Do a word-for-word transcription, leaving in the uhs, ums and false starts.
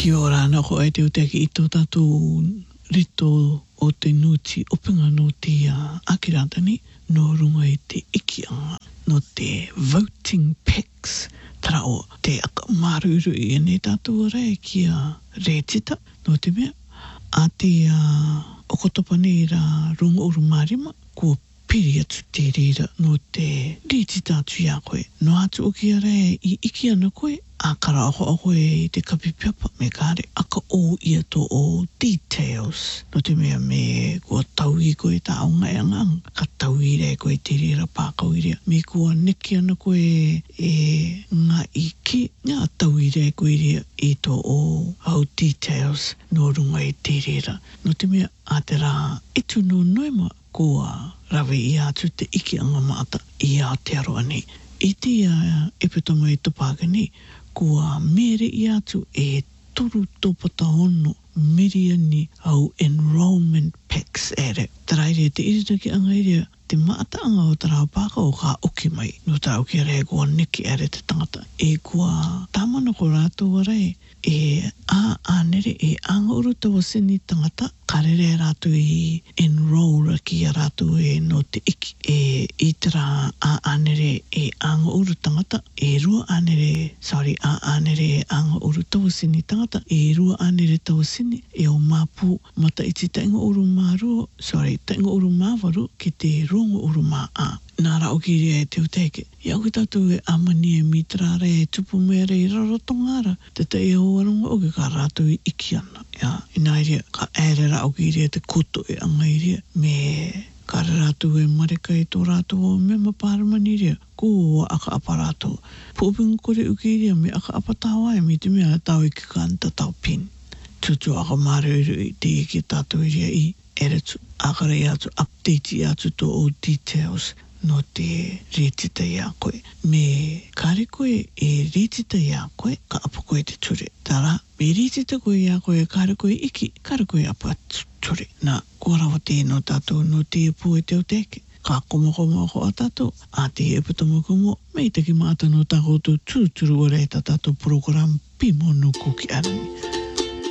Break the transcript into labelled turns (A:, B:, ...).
A: Kia ora ana ko e te o te aki i tō tātou rito o te nuti openga no te uh, akiratani no runga i te ikianga no te voting packs tara o te aka maruru i ene tātou ora e kia rētita no te mea a te uh, okotopane i ra runga uru marima kua piri atu te rira no te rētita atu ia koe no atu o kia re i iki ana koe a kara ako ako e te kapipiapa me kare aka o ia to o details no te mea me kua tau i koe ta aunga e angang ka tau i re koe te rira pākau i rea me kua neki ana koe e ngā iki ngā tau i re koe rea i to o au details no runga i te rira no te mea a te rā itu no noema kua rawe i atu te iki anga maata i Aotearoa nei i te uh, epitoma i topākani kua mere i atu e toru tōpata ono miriani au enrollment packs ere. Taraire te iritaki anga iria te maata anga o tarau pāka o ka oki mai. No tarau ki ere kua neki ere te tangata. E kua tamana ko rātou arai e a anere e anga uru tawa sini tangata karere rātou i enroll ki a rātou e no te iki. E i tera a anere e anga uru tangata e rua anere, sorry, a anere e anga uru tawa sini tangata e rua anere tawa sini e o māpū mata i te tainga uru māru, sorry, tainga uru māwaru ki te rongo uru mā a. Nā rao ki rea e te uteke. I au ki tātou e amani e mitra re e tupu mea re i rarotongara. Te te e hoaronga o ke ka rātou i iki ana. Ia, ina rea ka ere rao ki rea te koto e anga i rea. Me kare rātou e mareka i tō rātou o me maparamani rea. Ko o aka apa rātou. Pōpinga kore uki rea me aka apa tāwai me te mea tau i ki kanta tau pin. Tutu aka maruru i te iki tātou i rea i eretu. Aka rei atu update i atu tō o details. No te rētita ia koe. Me kare koe e rētita ia koe, ka apa koe te ture. Tara, me rētita koe ia koe, kare koe iki, kare koe apa ture. Nā, kua rawa te no tātou no te pū e te o teke. Ka koma koma ko a tātou, a te e putama kumo, mei taki māta no tākou tū tūturu o reita tātou program Pimono Kuki Arani.